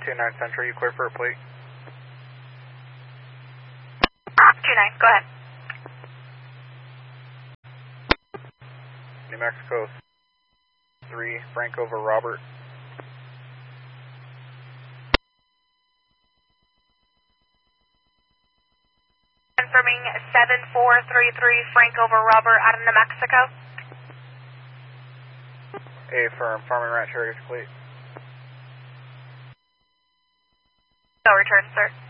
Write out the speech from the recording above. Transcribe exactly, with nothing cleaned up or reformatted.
two nine Central, you clear for a plate? two nine, go ahead. New Mexico three, Frank over Robert. Confirming seven four three three, Frank over Robert out of New Mexico. A firm, Farming Ranch area complete. No return, sir.